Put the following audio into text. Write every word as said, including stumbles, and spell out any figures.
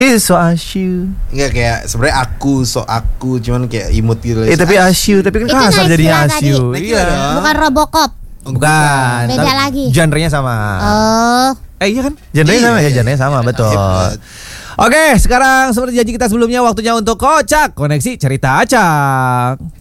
It's so asyik. Enggak kayak sebenarnya aku so aku cuman kayak imut gitu. Eh tapi asyik tapi kan kasar jadinya asyik. Iya. Bukan Robocop. Bukan. Beda lagi. Genrenya sama. Oh. Eh iya kan? Genrenya sama ya, genrenya sama betul. Oke, sekarang seperti janji kita sebelumnya waktunya untuk Kocak Koneksi Cerita Acak.